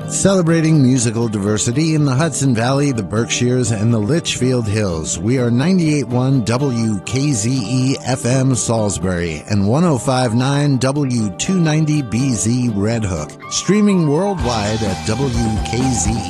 Celebrating musical diversity in the Hudson Valley, the Berkshires, and the Litchfield Hills. We are 98.1 WKZE FM Salisbury and 105.9 W290BZ Red Hook. Streaming worldwide at WKZE.